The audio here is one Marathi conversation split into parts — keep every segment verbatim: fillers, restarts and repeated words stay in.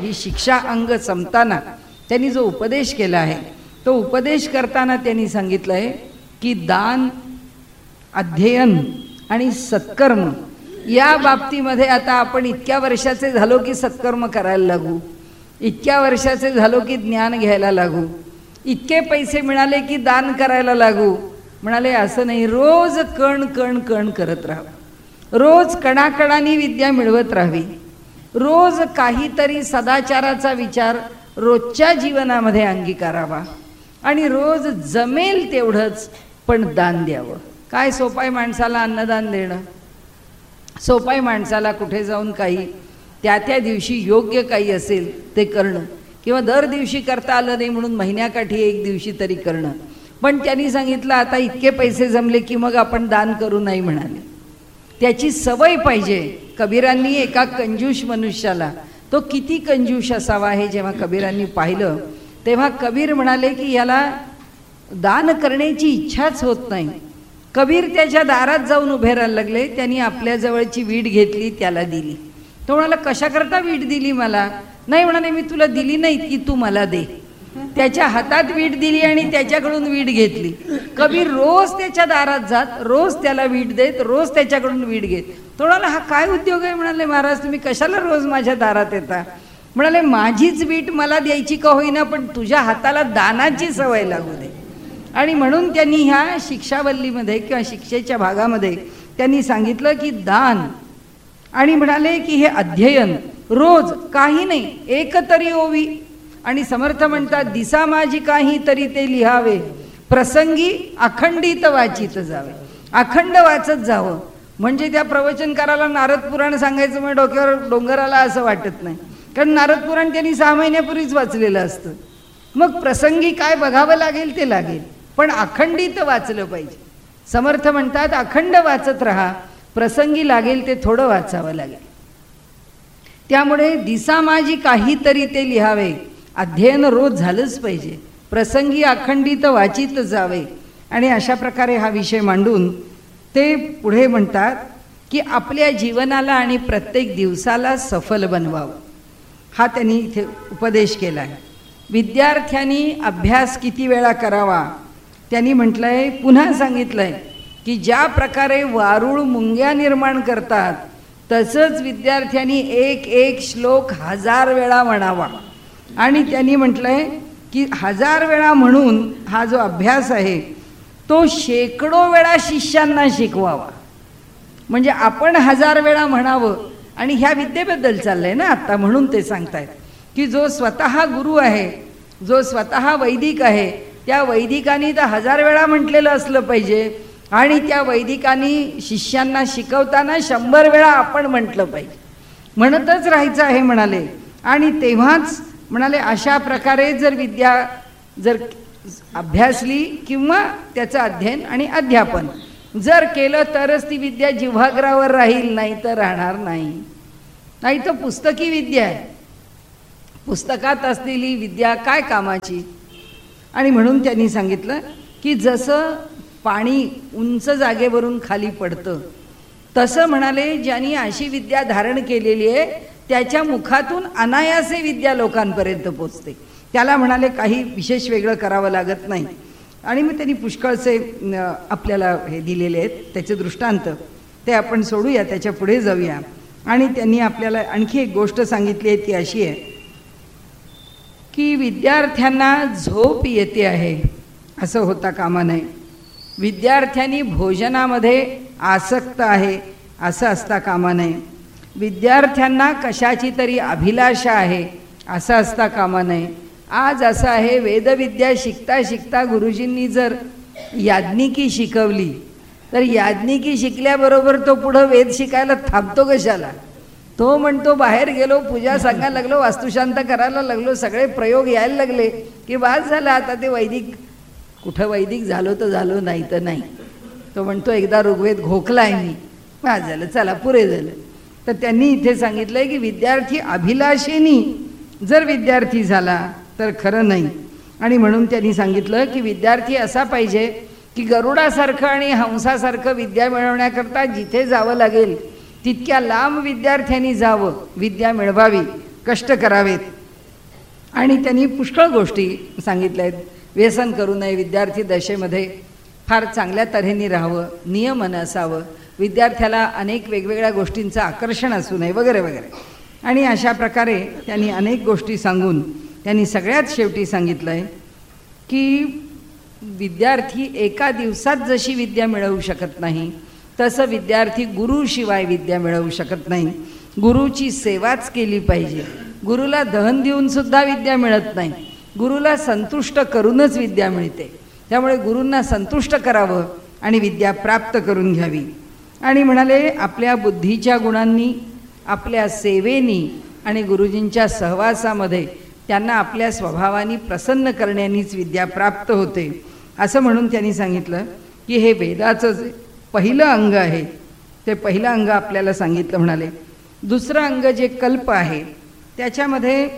ही शिक्षा अंग संपताना त्यांनी जो उपदेश केला आहे तो उपदेश करताना त्यांनी सांगितलं आहे की दान, अध्ययन आणि सत्कर्म या बाबतीमध्ये आता आपण इतक्या वर्षाचे झालो की सत्कर्म करायला लागू, इतक्या वर्षाचे झालो की ज्ञान घ्यायला लागू, इतके पैसे मिळाले की दान करायला लागू. म्हणाले असं नाही, रोज कण कण कण करत राहा, रोज कणाकणांनी विद्या मिळवत राहावी, रोज काहीतरी सदाचाराचा विचार रोजच्या जीवनामध्ये अंगीकारावा आणि रोज जमेल तेवढंच पण दान द्यावं. काय सोपाय माणसाला अन्नदान देणं, सोपाय माणसाला कुठे जाऊन काही त्या त्या दिवशी योग्य काही असेल ते करणं, किंवा दर दिवशी करता आलं नाही म्हणून महिन्याकाठी एक दिवशी तरी करणं. पण त्यांनी सांगितलं आता इतके पैसे जमले की मग आपण दान करू नाही म्हणाले. त्याची सवय पाहिजे. कबीरांनी एका कंजूष मनुष्याला, तो किती कंजूष असावा हे जेव्हा कबीरांनी पाहिलं तेव्हा कबीर म्हणाले की याला दान करण्याची इच्छाच होत नाही. कबीर त्याच्या दारात जाऊन उभे राहायला लागले. त्यांनी आपल्या जवळची वीट घेतली, त्याला दिली. तो म्हणाला कशा करता वीट दिली मला? नाही म्हणाले मी तुला दिली नाही की तू मला दे. त्याच्या हातात वीट दिली आणि त्याच्याकडून वीट घेतली. कबीर रोज त्याच्या दारात जात, रोज त्याला वीट देत, रोज त्याच्याकडून वीट घेत. तो म्हणाला हा काय उद्योग आहे? म्हणाले महाराज तुम्ही कशाला रोज माझ्या दारात येता? म्हणाले माझीच वीट मला द्यायची का होईना पण तुझ्या हाताला दानाची सवय लागू दे. आणि म्हणून त्यांनी ह्या शिक्षावल्लीमध्ये किंवा शिक्षेच्या भागामध्ये त्यांनी सांगितलं की दान आणि म्हणाले की हे अध्ययन रोज काही नाही एक तरी ओवी. आणि समर्थ म्हणतात दिसा माझी काही तरी ते लिहावे, प्रसंगी अखंडित वाचित जावे. अखंड वाचत जावं म्हणजे त्या प्रवचनकाराला नारद पुराण सांगायचं म्हणजे डोक्यावर डोंगराला असं वाटत नाही, कारण नारद पुराण त्यांनी सहा महिन्यापूर्वीच वाचलेलं असतं. मग प्रसंगी काय बघावं लागेल ते लागेल, पण अखंडित वाचलं पाहिजे. समर्थ म्हणतात अखंड वाचत राहा, प्रसंगी लागेल ते थोडं वाचावं लागेल. त्यामुळे दिसा माझी काहीतरी ते लिहावे, अध्ययन रोज झालंच पाहिजे, प्रसंगी अखंडित वाचित जावे. आणि अशा प्रकारे हा विषय मांडून ते पुढे म्हणतात की आपल्या जीवनाला आणि प्रत्येक दिवसाला सफल बनवावं. हा त्यांनी इथे उपदेश केला आहे. विद्यार्थ्यांनी अभ्यास किती वेळा करावा त्यांनी म्हटलं आहे, पुन्हा सांगितलं आहे की ज्या प्रकारे वारुळ मुंग्या निर्माण करतात तसंच विद्यार्थ्यांनी एक एक श्लोक हजार वेळा म्हणावा. आणि त्यांनी म्हटलं आहे की हजार वेळा म्हणून हा जो अभ्यास आहे तो शेकडो वेळा शिष्यांना शिकवावा. म्हणजे आपण हजार वेळा म्हणावं. आणि ह्या विद्येबद्दल चाललंय ना आत्ता, म्हणून ते सांगतायत की जो स्वतः गुरु आहे, जो स्वतः वैदिक आहे, त्या वैदिकांनी तर हजार वेळा म्हटलेलं असलं पाहिजे आणि त्या वैदिकांनी शिष्यांना शिकवताना शंभर वेळा आपण म्हटलं पाहिजे, म्हणतच राहायचं आहे म्हणाले. आणि तेव्हाच म्हणाले अशा प्रकारे जर विद्या जर अभ्यासली किंवा त्याचं अध्ययन आणि अध्यापन जर केलं तरच ती विद्या जिव्हाग्रावर राहील, नाही तर राहणार नाही. नाही तर पुस्तकी विद्या आहे, पुस्तकात असलेली विद्या काय कामाची. आणि म्हणून त्यांनी सांगितलं की जसं पाणी उंच जागेवरून खाली पडतं तसं म्हणाले ज्यांनी अशी विद्या धारण केलेली आहे त्याच्या मुखातून अनायासे विद्या लोकांपर्यंत पोचते. त्याला म्हणाले काही विशेष वेगळं करावं लागत नाही. आणि मग त्यांनी पुष्कळचे आपल्याला हे दिलेले आहेत त्याचे दृष्टांत, ते आपण सोडूया, त्याच्या पुढे जाऊया. आणि त्यांनी आपल्याला आणखी एक गोष्ट सांगितली आहे ती अशी आहे की विद्यार्थ्यांना झोप येते आहे असं होता कामा नये. विद्यार्थ्यांनी भोजनामध्ये आसक्त आहे असं असता कामा नये. विद्यार्थ्यांना कशाची तरी अभिलाषा आहे असं असता कामा नये. आज असं आहे वेदविद्या शिकता शिकता गुरुजींनी जर याज्ञिकी शिकवली तर याज्ञिकी शिकल्याबरोबर तो पुढं वेद शिकायला थांबतो कशाला? तो म्हणतो बाहेर गेलो, पूजा सांगायला लागलो, वास्तुशांत करायला लागलो, सगळे प्रयोग यायला लागले की बास झाला आता ते वैदिक. कुठं वैदिक झालो तर झालो, नाही तर नाही. तो म्हणतो एकदा ऋग्वेद घोकलाय मी, बास झालं, चला पुरे झालं. तर त्यांनी इथे सांगितलंय की विद्यार्थी अभिलाषेनी जर विद्यार्थी झाला तर खरं नाही. आणि म्हणून त्यांनी सांगितलं की विद्यार्थी असा पाहिजे की गरुडासारखं आणि हंसासारखं विद्या मिळवण्याकरता जिथे जावं लागेल तितक्या लांब विद्यार्थ्यांनी जावं, विद्या मिळवावी. कष्ट करावेत. आणि त्यांनी पुष्कळ गोष्टी सांगितल्या आहेत. व्यसन करू नये, विद्यार्थी दशेमध्ये फार चांगल्या तऱ्हेने राहावं, नियमन असावं, विद्यार्थ्याला अनेक वेगवेगळ्या गोष्टींचं आकर्षण असू नये वगैरे वगैरे. आणि अशा प्रकारे त्यांनी अनेक गोष्टी सांगून त्यांनी सगळ्यात शेवटी सांगितलं आहे की विद्यार्थी एका दिवसात जशी विद्या मिळवू शकत नाही तसं विद्यार्थी गुरुशिवाय विद्या मिळवू शकत नाही. गुरुची सेवाच केली पाहिजे. गुरुला दहन देऊनसुद्धा विद्या मिळत नाही, गुरुला संतुष्ट करूनच विद्या मिळते. त्यामुळे गुरूंना संतुष्ट करावं आणि विद्या प्राप्त करून घ्यावी. आणि म्हणाले आपल्या बुद्धीच्या गुणांनी, आपल्या सेवेनी आणि गुरुजींच्या सहवासामध्ये त्यांना आपल्या स्वभावाने प्रसन्न करण्यानीच विद्या प्राप्त होते, असं म्हणून त्यांनी सांगितलं की हे वेदाचं जे पहिलं अंग आहे ते पहिलं अंग आपल्याला सांगितलं. म्हणाले दुसरं अंग जे कल्प आहे त्याच्यामध्ये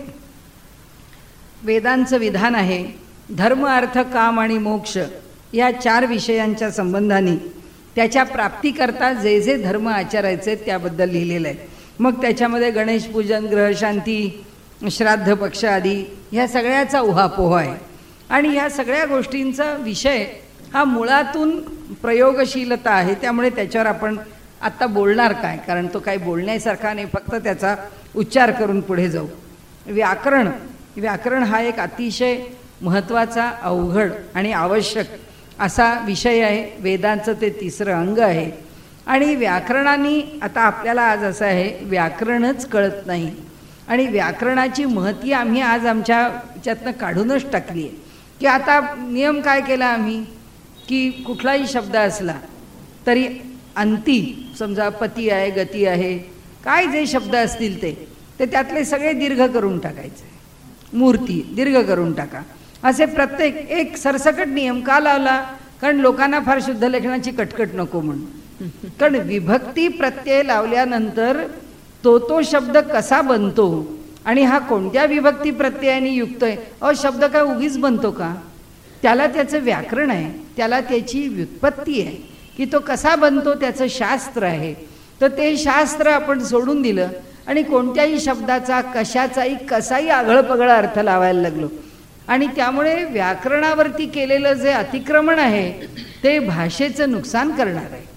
वेदांचं विधान आहे. धर्म, अर्थ, काम आणि मोक्ष या चार विषयांच्या संबंधाने त्याच्या प्राप्तीकरता जे जे धर्म आचरायचे त्याबद्दल लिहिलेलं आहे. मग त्याच्यामध्ये गणेश पूजन, ग्रहशांती, श्राद्ध पक्ष आदी ह्या सगळ्याचा उहापोह आहे. आणि ह्या सगळ्या गोष्टींचा विषय हा मुळातून प्रयोगशीलता आहे. त्यामुळे त्याच्यावर आपण आत्ता बोलणार काय, कारण तो काही बोलण्यासारखा नाही, फक्त त्याचा उच्चार करून पुढे जाऊ. व्याकरण व्याकरण हा एक अतिशय महत्त्वाचा, अवघड आणि आवश्यक असा विषय आहे. वेदांचं ते तिसरं अंग आहे. आणि व्याकरणाने आता आपल्याला आज असं आहे व्याकरणच कळत नाही आणि व्याकरणाची महती आम्ही आज आमच्या ह्याच्यातनं काढूनच टाकली आहे. की आता नियम काय केला आम्ही की कुठलाही शब्द असला तरी अंती, समजा पती आहे, गती आहे, काय जे शब्द असतील ते ते त्यातले सगळे दीर्घ करून टाकायचे. मूर्ती दीर्घ करून टाका, असे प्रत्येक एक सरसकट नियम का लावला? कारण लोकांना फार शुद्ध लेखनाची कटकट नको म्हणून. कारण विभक्ती प्रत्यय लावल्यानंतर तो तो शब्द कसा बनतो आणि हा कोणत्या विभक्ती प्रत्ययाने युक्त आहे, अ शब्द काय उगीच बनतो का? त्याला त्याचं व्याकरण आहे, त्याला त्याची व्युत्पत्ती आहे की तो कसा बनतो, त्याचं शास्त्र आहे. तर ते शास्त्र आपण सोडून दिलं आणि कोणत्याही शब्दाचा कशाचाही कसाही आगळपगळा अर्थ लावायला लागलो. आणि त्यामुळे व्याकरणावरती केलेलं जे अतिक्रमण आहे ते भाषेचं नुकसान करणार आहे.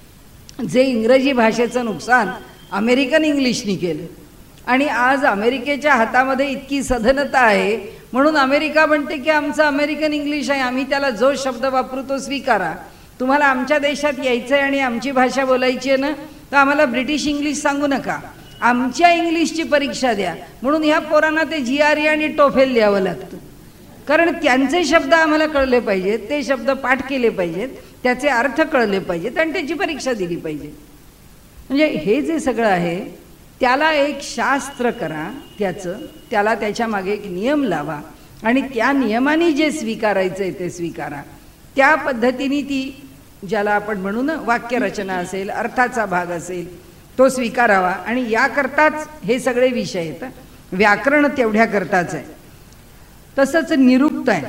जे इंग्रजी भाषेचं नुकसान अमेरिकन इंग्लिशनी केलं आणि आज अमेरिकेच्या हातामध्ये इतकी सधनता आहे म्हणून अमेरिका म्हणते की आमचं अमेरिकन इंग्लिश आहे, आम्ही त्याला जो शब्द वापरू तो स्वीकारा. तुम्हाला आमच्या देशात यायचं आहे आणि आमची भाषा बोलायची आहे ना, तर आम्हाला ब्रिटिश इंग्लिश सांगू नका, आमच्या इंग्लिशची परीक्षा द्या. म्हणून ह्या पोरांना ते जी आर ई आणि टोफेल द्यावं लागतं, कारण त्यांचे शब्द आम्हाला कळले पाहिजेत, ते शब्द पाठ केले पाहिजेत, त्याचे अर्थ कळले पाहिजेत आणि त्याची परीक्षा दिली पाहिजे. म्हणजे हे जे सगळं आहे त्याला एक शास्त्र करा, त्याचं त्याला त्याच्या मागे एक नियम लावा आणि त्या नियमाने जे स्वीकारायचं आहे ते स्वीकारा. त्या पद्धतीने ती ज्याला आपण म्हणू ना वाक्यरचना असेल, अर्थाचा भाग असेल, तो स्वीकारावा. आणि याकरताच हे सगळे विषय आहेत. व्याकरण तेवढ्या करताच आहे. तसंच निरुक्त आहे.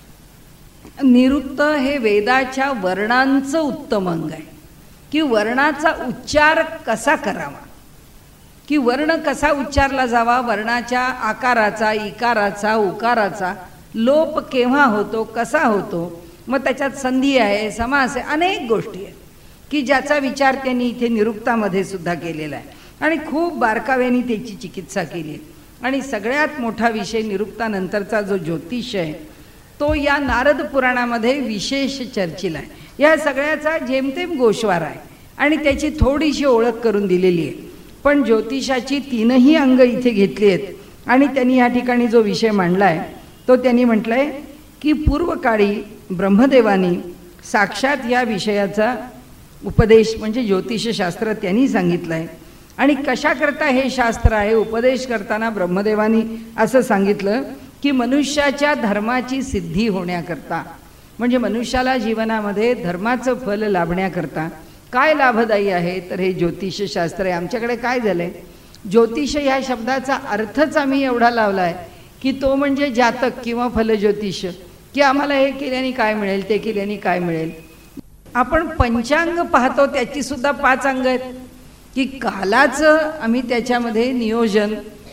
निरुक्त हे वेदाच्या वर्णांचं उत्तम अंग आहे की वर्णाचा उच्चार कसा करावा, की वर्ण कसा उच्चारला जावा, वर्णाच्या आकाराचा, इकाराचा, उकाराचा लोप केव्हा होतो, कसा होतो, मग त्याच्यात संधी आहे, समास आहे, अनेक गोष्टी आहेत की ज्याचा विचार त्यांनी इथे निरुक्तामध्ये सुद्धा केलेला आहे आणि खूप बारकाव्याने त्याची चिकित्सा केली आहे. आणि सगळ्यात मोठा विषय निरुक्तानंतरचा जो ज्योतिष आहे तो या नारद पुराणामध्ये विशेष चर्चिला आहे. या सगळ्याचा जेमतेम गोषवार आहे आणि त्याची थोडीशी ओळख करून दिलेली आहे. पण ज्योतिषाची तीनही अंग इथे घेतली आहेत आणि त्यांनी या ठिकाणी जो विषय मांडला आहे तो त्यांनी म्हटलं आहे की पूर्वकाळी ब्रह्मदेवानी साक्षात या विषयाचा उपदेश म्हणजे ज्योतिषशास्त्र त्यांनी सांगितलं आहे. आणि कशाकरता हे शास्त्र आहे, उपदेश करताना ब्रह्मदेवानी असं सांगितलं की मनुष्याच्या धर्माची सिद्धी होण्याकरता, म्हणजे मनुष्याला जीवनामध्ये धर्माचं फल लाभण्याकरता काय लाभदायी आहे, तर हे ज्योतिषशास्त्र आहे. आमच्याकडे काय झालं आहे, ज्योतिष ह्या शब्दाचा अर्थच आम्ही एवढा लावला आहे की तो म्हणजे जातक किंवा फलज्योतिष, की आम्हाला हे केल्याने काय मिळेल, ते केल्याने काय मिळेल. आपण पंचांग पाहतो त्याची सुद्धा पाच अंग आहेत की कालाचं आम्ही त्याच्यामध्ये नियोजन,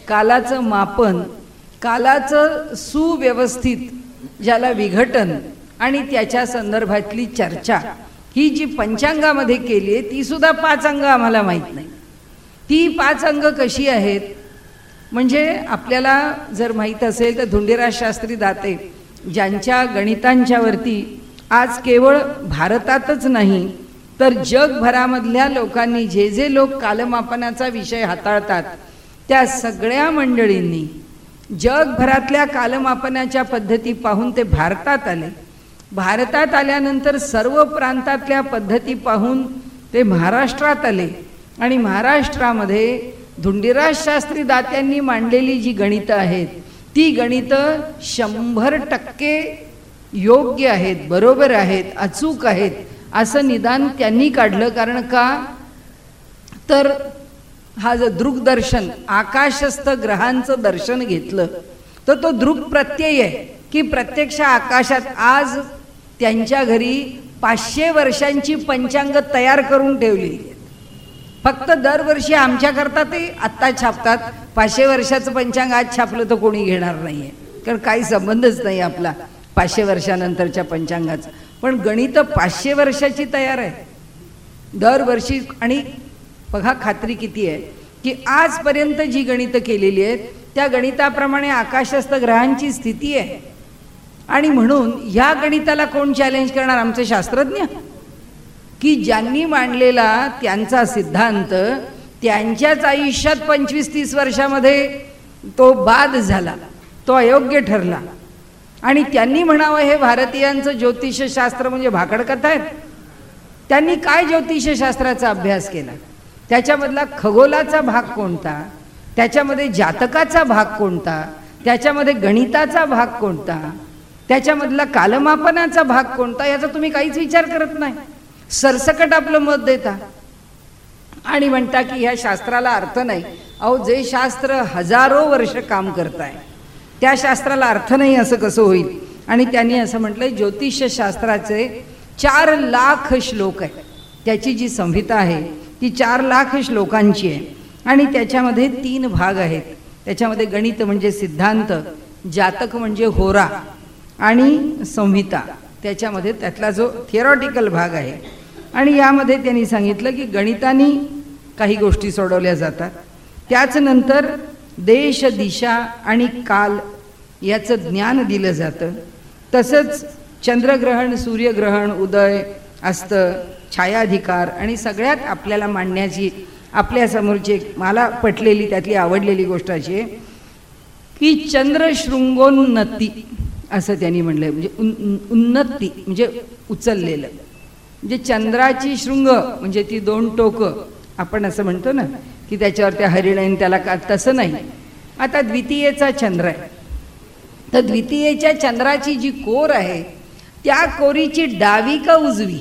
कालाचं मापन, कालाचं सुव्यवस्थित ज्याला विघटन आणि त्याच्या संदर्भातली चर्चा ही जी पंचांगामध्ये केली आहे ती सुद्धा पाच अंग आम्हाला माहीत नाही. ती पाच अंग कशी आहेत म्हणजे आपल्याला जर माहीत असेल तर धुंडीराज शास्त्री दाते ज्यांच्या गणितांच्यावरती आज केवळ भारतातच नाही तर जगभरामधल्या लोकांनी जे जे लोक कालमापनाचा विषय हाताळतात त्या सगळ्या मंडळींनी जगभरातल्या कालमापनाच्या पद्धती पाहून ते भारतात आले. भारतात आल्यानंतर सर्व प्रांतातल्या पद्धती पाहून ते महाराष्ट्रात आले आणि महाराष्ट्रामध्ये धुंडीराज शास्त्री दात्यांनी मांडलेली जी गणितं आहेत ती गणितं शंभर टक्के योग्य आहेत, बरोबर आहेत, अचूक आहेत असं निदान त्यांनी काढलं. कारण का तर हा जो दृग्दर्शन आकाशस्थ ग्रहांचं दर्शन घेतलं तर तो दृग प्रत्यय आहे की प्रत्यक्ष आकाशात आज त्यांच्या घरी पाचशे वर्षांची पंचांग तयार करून ठेवली. फक्त दरवर्षी आमच्याकरता ते आत्ता छापतात. पाचशे वर्षाचं पंचांग आज छापलं तर कोणी घेणार नाही आहे कारण काही संबंधच नाही आपला पाचशे वर्षानंतरच्या पंचांगाचं. पण गणितं पाचशे वर्षाची तयार आहे दरवर्षी. आणि बघा खात्री किती आहे की आजपर्यंत जी गणितं केलेली आहेत त्या गणिताप्रमाणे आकाशस्थ ग्रहांची स्थिती आहे. आणि म्हणून ह्या गणिताला कोण चॅलेंज करणार? आमचे शास्त्रज्ञ की ज्यांनी मांडलेला त्यांचा सिद्धांत त्यांच्याच आयुष्यात पंचवीस तीस वर्षामध्ये तो बाद झाला, तो अयोग्य ठरला. आणि त्यांनी म्हणावं हे भारतीयांचं ज्योतिषशास्त्र म्हणजे भाकडकथा आहेत. त्यांनी काय ज्योतिषशास्त्राचा अभ्यास केला? त्याच्यामधला खगोलाचा भाग कोणता, त्याच्यामध्ये जातकाचा भाग कोणता, त्याच्यामध्ये गणिताचा भाग कोणता, त्याच्यामधला कालमापनाचा भाग कोणता, याचा तुम्ही काहीच विचार करत नाही. सरसकट आपलं मत देता आणि म्हणता की ह्या शास्त्राला अर्थ नाही. अहो जे शास्त्र हजारो वर्ष काम करत आहे त्या शास्त्राला अर्थ नाही असं कसं होईल? आणि त्यांनी असं म्हटलंय ज्योतिषशास्त्राचे चार लाख श्लोक आहे. त्याची जी संहिता आहे ती चार लाख श्लोकांची आहे आणि त्याच्यामध्ये तीन भाग आहेत. त्याच्यामध्ये गणित म्हणजे सिद्धांत, जातक म्हणजे होरा आणि संहिता त्याच्यामध्ये त्यातला जो थिअरॉटिकल भाग आहे. आणि यामध्ये त्यांनी सांगितलं की गणितानी काही गोष्टी सोडवल्या जातात, त्याच नंतर देश दिशा आणि काल याचं ज्ञान दिलं जातं. तसंच चंद्रग्रहण, सूर्यग्रहण, उदय अस्त, छायाधिकार आणि सगळ्यात आपल्याला मांडण्याची आपल्यासमोरची मला पटलेली त्यातली आवडलेली गोष्ट अशी आहे की चंद्रशृंगोन्नती असं त्यांनी म्हणलंय. म्हणजे उन उन्नती म्हणजे उचललेलं, म्हणजे चंद्राची शृंग म्हणजे ती दोन टोकं आपण असं म्हणतो ना की त्याच्यावर त्या हरिण त्याला का, तसं नाही. आता द्वितीयेचा चंद्र आहे तर द्वितीयेच्या चंद्राची जी कोर आहे त्या कोरीची डावी का उजवी,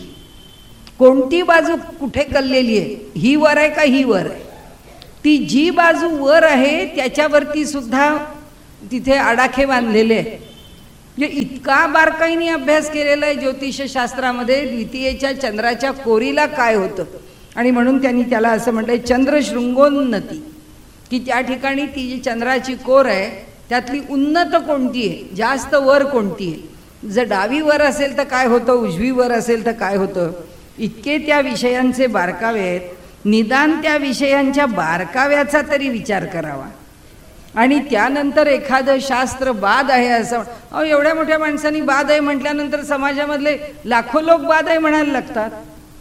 कोणती बाजू कुठे कललेली आहे, ही वर आहे का ही वर आहे, ती जी बाजू वर आहे त्याच्यावरती सुद्धा तिथे आडाखे बांधलेले आहे. म्हणजे इतका बारकाईने अभ्यास केलेला आहे ज्योतिषशास्त्रामध्ये द्वितीयेच्या चंद्राच्या कोरीला काय होतं. आणि म्हणून त्यांनी त्याला असं म्हटलंय चंद्रशृंगोन्नती, की त्या ठिकाणी ती जी चंद्राची कोर आहे त्यातली उन्नत कोणती आहे, जास्त वर कोणती आहे, जर डावी वर असेल तर काय होतं, उजवी वर असेल तर काय होतं. इतके त्या विषयांचे बारकावे आहेत. निदान त्या विषयांच्या बारकाव्याचा तरी विचार करावा. आणि त्यानंतर एखादं शास्त्र बाद आहे असं, अहो एवढ्या मोठ्या माणसांनी बाद आहे म्हटल्यानंतर समाजामधले लाखो लोक बाद आहे म्हणायला लागतात.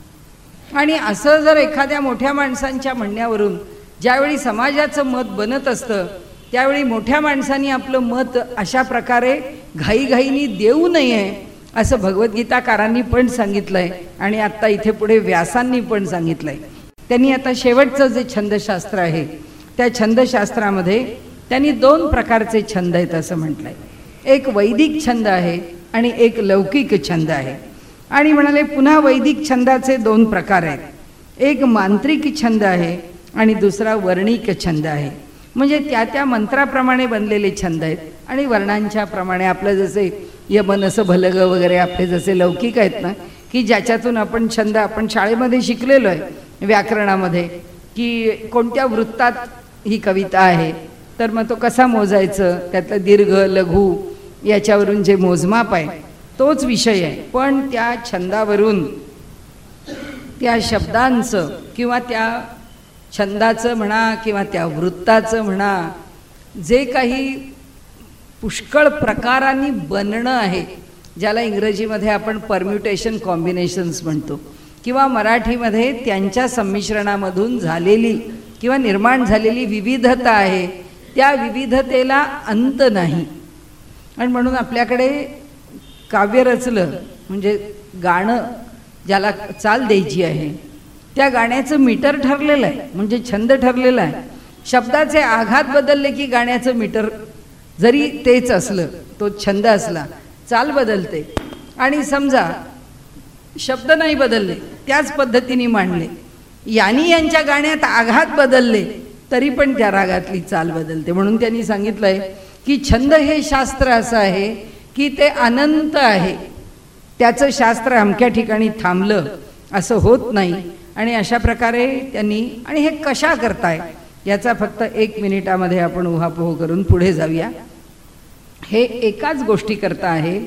आणि असं जर एखाद्या मोठ्या माणसांच्या म्हणण्यावरून ज्यावेळी समाजाचं मत बनत असतं त्यावेळी मोठ्या माणसांनी आपलं मत अशा प्रकारे घाईघाईनी देऊ नये असं भगवद्गीताकारांनी पण सांगितलंय आणि आत्ता इथे पुढे व्यासांनी पण सांगितलंय. त्यांनी आता शेवटचं जे छंदशास्त्र आहे त्या छंदशास्त्रामध्ये त्यांनी दोन प्रकारचे छंद आहेत असं म्हटलंय. एक वैदिक छंद आहे आणि एक लौकिक छंद आहे. आणि म्हणाले पुन्हा वैदिक छंदाचे दोन प्रकार आहेत, एक मांत्रिक छंद आहे आणि दुसरा वर्णिक छंद आहे. म्हणजे त्या त्या मंत्राप्रमाणे बनलेले छंद आहेत आणि वर्णांच्या प्रमाणे आपलं जसे यमनस भलग वगैरे आपले जसे लौकिक आहेत ना की ज्याच्यातून आपण छंद आपण शाळेमध्ये शिकलेलो आहे व्याकरणामध्ये की कोणत्या वृत्तात ही कविता आहे तर मग तो कसा मोजायचं, त्यातलं दीर्घ लघु याच्यावरून जे मोजमाप आहे तोच विषय आहे. पण त्या छंदावरून त्या शब्दांचं किंवा त्या छंदाचं म्हणा किंवा त्या वृत्ताचं म्हणा जे काही पुष्कळ प्रकारांनी बनणं आहे, ज्याला इंग्रजीमध्ये आपण परम्युटेशन कॉम्बिनेशन्स म्हणतो, किंवा मराठीमध्ये त्यांच्या संमिश्रणामधून झालेली किंवा निर्माण झालेली विविधता आहे, त्या विविधतेला अंत नाही. आणि म्हणून आपल्याकडे काव्य रचलं म्हणजे गाणं ज्याला चाल द्यायची आहे त्या गाण्याचं मीटर ठरलेलं आहे, म्हणजे छंद ठरलेला आहे. शब्दाचे आघात बदलले की गाण्याचं मीटर जरी तेच असलं, तो छंद असला, चाल बदलते. आणि समजा शब्द नाही बदलले, त्याच पद्धतीने मांडले, यांनी यांच्या गाण्यात आघात बदलले तरी पण त्या रागातली चाल बदलते. म्हणून त्यांनी सांगितलंय की छंद हे शास्त्र असं आहे की ते अनंत आहे, त्याचं शास्त्र अमक्या ठिकाणी थांबलं असं होत नाही. आणि अशा प्रकारे त्यांनी, आणि हे कशा करताय याचा फक्त एक मिनिटामध्ये आपण उहापोह करून पुढे जाऊया. हे एकाच गोष्टी करता आहे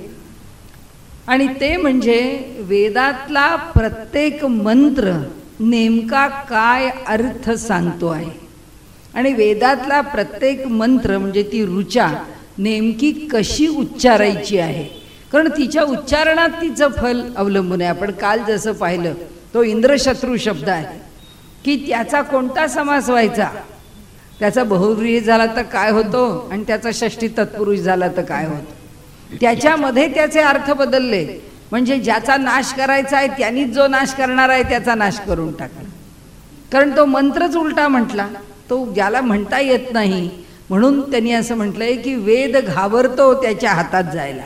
आणि ते म्हणजे वेदातला प्रत्येक मंत्र नेमका काय अर्थ सांगतो आहे. आणि वेदातला प्रत्येक मंत्र म्हणजे ती ऋचा नेमकी कशी उच्चारायची आहे, कारण तिच्या उच्चारणात तिचं फल अवलंबून आहे. आपण काल जसं पाहिलं तो इंद्रशत्रू शब्द आहे की त्याचा कोणता समास व्हायचा, त्याचा बहुव्रीही झाला तर काय होतो आणि त्याचा षष्ठी तत्पुरुष झाला तर काय होतो, त्याच्यामध्ये त्याचे अर्थ बदलले. म्हणजे ज्याचा नाश करायचा आहे त्यांनीच जो नाश करणार आहे त्याचा नाश करून टाकला, कारण तो मंत्रच उलटा म्हटला, तो ज्याला म्हणता येत नाही. म्हणून त्यांनी असं म्हटलंय की वेद घाबरतो त्याच्या हातात जायला,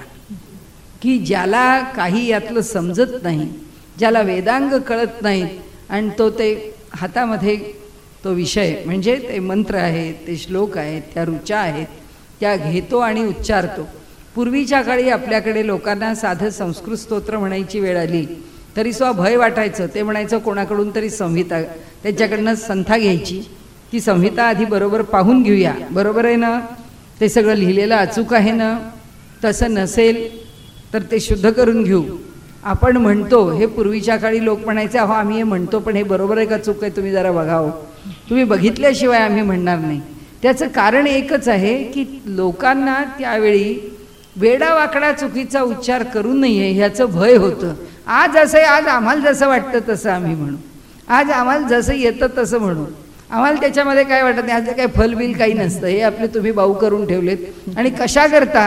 की ज्याला काही यातलं समजत नाही, ज्याला वेदांग कळत नाही आणि तो ते हातामध्ये तो विषय म्हणजे ते मंत्र आहेत, ते श्लोक आहेत, त्या ऋचा आहेत, त्या घेतो आणि उच्चारतो. पूर्वीच्या काळी आपल्याकडे लोकांना साधं संस्कृत स्तोत्र म्हणायची वेळ आली तरी सुद्धा भय वाटायचं. ते म्हणायचं कोणाकडून तरी संहिता, त्याच्याकडनं संथा घ्यायची, ती संहिता आधी बरोबर पाहून घेऊया, बरोबर आहे ना, ते सगळं लिहिलेलं अचूक आहे ना, तसं नसेल तर ते शुद्ध करून घेऊ. आपण म्हणतो हे पूर्वीच्या काळी लोक म्हणायचे, अहो आम्ही हे म्हणतो पण हे बरोबर आहे का चूक आहे तुम्ही जरा बघावं, तुम्ही बघितल्याशिवाय आम्ही म्हणणार नाही. त्याचं कारण एकच आहे की लोकांना त्यावेळी वेडावाकडा चुकीचा उच्चार करू नये ह्याचं भय होतं. आज असं आहे, आज आम्हाला जसं वाटतं तसं आम्ही म्हणू, आज आम्हाला जसं येतं तसं म्हणू, आम्हाला त्याच्यामध्ये काय वाटत नाही, आज काही फलबिल काही नसतं, हे आपले तुम्ही बाऊ करून ठेवलेत. आणि कशा करता,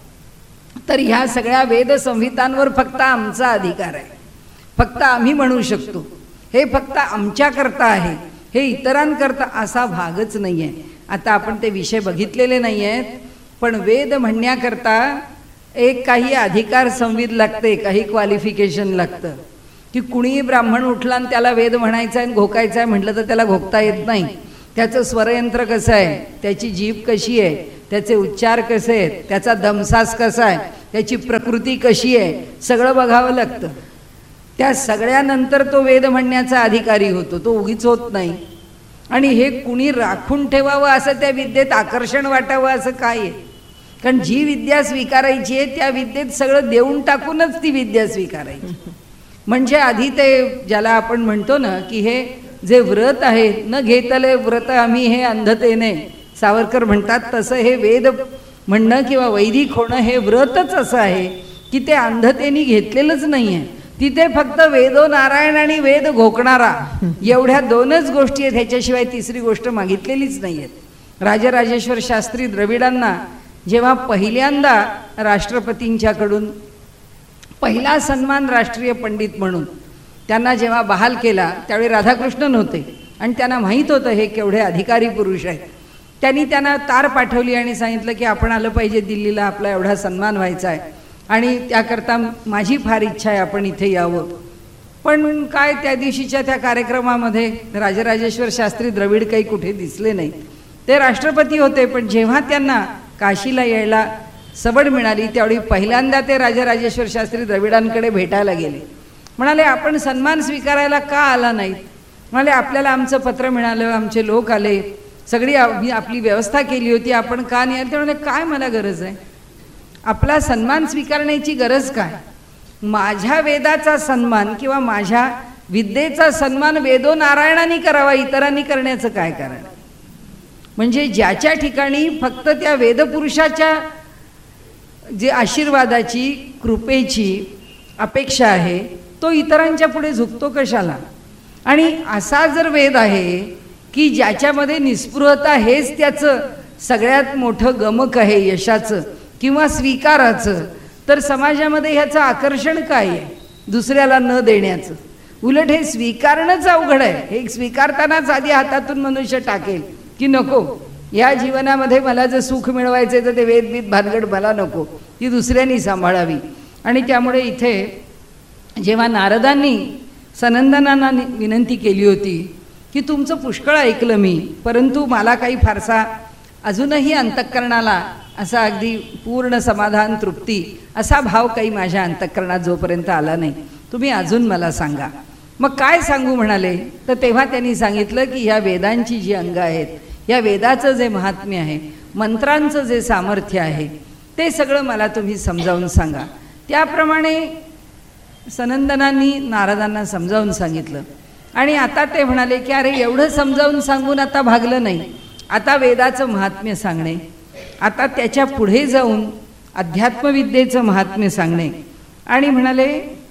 तर ह्या सगळ्या वेद संहितांवर फक्त आमचा अधिकार आहे, फक्त आम्ही म्हणू शकतो, हे फक्त आमच्याकरता आहे, हे इतरांकरता असा भागच नाही आहे. आता आपण ते विषय बघितलेले नाही आहेत, पण वेद म्हणण्याकरता एक काही अधिकार संविध लागते, काही क्वालिफिकेशन लागतं. की कुणीही ब्राह्मण उठला आणि त्याला वेद म्हणायचा आहे घोकायचा आहे म्हटलं तर त्याला घोकता येत नाही. त्याचं स्वरयंत्र कसं आहे, त्याची जीभ कशी आहे, त्याचे उच्चार कसे आहेत, त्याचा दमसास कसा आहे, त्याची प्रकृती कशी आहे, सगळं बघावं लागतं. त्या सगळ्यानंतर तो वेद म्हणण्याचा अधिकारी होतो, तो उगीच होत नाही. आणि हे कुणी राखून ठेवावं असं त्या विद्येत आकर्षण वाटावं असं काय आहे, कारण जी विद्या स्वीकारायची आहे त्या विद्येत सगळं देऊन टाकूनच ती विद्या स्वीकारायची. म्हणजे आधी ते ज्याला आपण म्हणतो ना की हे जे व्रत आहे, न घेतले व्रत आम्ही हे अंधतेने, सावरकर म्हणतात तसं हे वेद म्हणणं किंवा वैदिक होणं हे व्रतच असं आहे की ते अंधतेने घेतलेलंच नाही आहे. तिथे फक्त वेदो नारायण आणि वेद घोकणारा एवढ्या दोनच गोष्टी आहेत, ह्याच्याशिवाय तिसरी गोष्ट मागितलेलीच नाही आहेत. राजराजेश्वर शास्त्री द्रविडांना जेव्हा पहिल्यांदा राष्ट्रपतींच्याकडून पहिला सन्मान राष्ट्रीय पंडित म्हणून त्यांना जेव्हा बहाल केला त्यावेळी राधाकृष्णन होते आणि त्यांना माहीत होतं हे केवढे अधिकारी पुरुष आहेत. त्यांनी त्यांना तार पाठवली आणि सांगितलं की आपण आलं पाहिजे दिल्लीला, आपला एवढा सन्मान व्हायचा आहे आणि त्याकरता माझी फार इच्छा आहे आपण इथे यावं. पण काय त्या दिवशीच्या त्या कार्यक्रमामध्ये राजराजेश्वर शास्त्री द्रविड काही कुठे दिसले नाही. ते राष्ट्रपती होते, पण जेव्हा त्यांना काशीला यायला सवड मिळाली त्यावेळी पहिल्यांदा ते राजराजेश्वर शास्त्री द्रविडांकडे भेटायला गेले. म्हणाले आपण सन्मान स्वीकारायला का आला नाहीत. म्हणाले आपल्याला आमचं पत्र मिळालं, आमचे लोक आले सगळी आम्ही आपली व्यवस्था केली होती, आपण का नाही आले? ते म्हणाले काय मला गरज आहे, आपला सन्मान स्वीकारण्याची गरज काय? माझ्या वेदाचा सन्मान किंवा माझ्या विद्येचा सन्मान वेदो नारायणांनी करावा, इतरांनी करण्याचं काय कारण? म्हणजे ज्याच्या ठिकाणी फक्त त्या वेदपुरुषाच्या जे आशीर्वादाची कृपेची अपेक्षा आहे तो इतरांच्या पुढे झुकतो कशाला? आणि असा जर वेद आहे की ज्याच्यामध्ये निस्पृहता हेच त्याचं सगळ्यात मोठं गमक आहे यशाचं किंवा स्वीकाराचं, तर समाजामध्ये ह्याचं आकर्षण काय आहे दुसऱ्याला न देण्याचं? उलट हे स्वीकारणंच अवघड आहे. हे स्वीकारतानाच आधी हातातून मनुष्य टाकेल की नको, या जीवनामध्ये मला जर सुख मिळवायचे तर ते वेदबीत भानगड मला नको, ती दुसऱ्यांनी सांभाळावी. आणि त्यामुळे इथे जेव्हा नारदांनी सनंदनांना विनंती केली होती की तुमचं पुष्कळ ऐकलं मी, परंतु मला काही फारसा अजूनही अंतःकरणाला असा अगदी पूर्ण समाधान तृप्ती असा भाव काही माझ्या अंतःकरणात जोपर्यंत आला नाही, तुम्ही अजून मला सांगा. मग काय सांगू म्हणाले, तर तेव्हा त्यांनी सांगितलं की ह्या वेदांची जी अंग आहेत, या वेदाचं जे महात्म्य आहे, मंत्रांचं जे सामर्थ्य आहे, ते सगळं मला तुम्ही समजावून सांगा. त्याप्रमाणे सनंदनांनी नारदांना समजावून सांगितलं. आणि आता ते म्हणाले की अरे एवढं समजावून सांगून आता भागलं नाही, आता वेदाचं महात्म्य सांगणे, आता त्याच्या पुढे जाऊन अध्यात्मविद्येचं महात्म्य सांगणे. आणि म्हणाले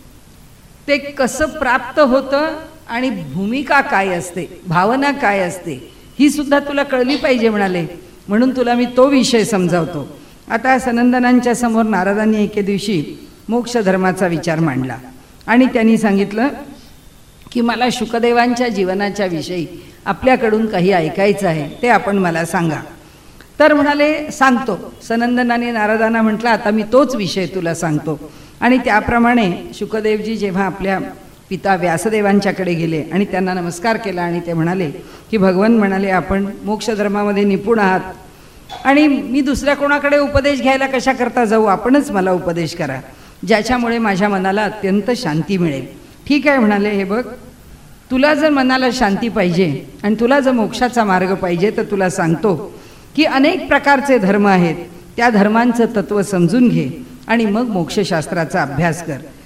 ते कसं प्राप्त होतं आणि भूमिका काय असते, भावना काय असते, ही सुद्धा तुला कळली पाहिजे म्हणाले, म्हणून तुला मी तो विषय समजावतो. आता सनंदनांच्या समोर नारदांनी एके दिवशी मोक्ष धर्माचा विचार मांडला आणि त्यांनी सांगितलं की मला शुकदेवांच्या जीवनाच्या विषयी आपल्याकडून काही ऐकायचं आहे, ते आपण मला सांगा. तर म्हणाले सांगतो. सनंदनाने नारदांना म्हटलं आता मी तोच विषय तुला सांगतो. आणि त्याप्रमाणे शुकदेवजी जेव्हा आपल्या पिता व्यासदेवांच्याकडे गेले आणि त्यांना नमस्कार केला आणि ते म्हणाले की भगवान म्हणाले आपण मोक्षधर्मामध्ये निपुण आहात आणि मी दुसऱ्या कोणाकडे उपदेश घ्यायला कशा करता जाऊ, आपणच मला उपदेश करा ज्याच्यामुळे माझ्या मनाला अत्यंत शांती मिळेल. ठीक आहे म्हणाले, हे बघ तुला जर मनाला शांती पाहिजे आणि तुला जर मोक्षाचा मार्ग पाहिजे तर तुला सांगतो की अनेक प्रकारचे धर्म आहेत, त्या धर्मांचं तत्त्व समजून घे आणि मग मोक्षशास्त्राचा अभ्यास कर.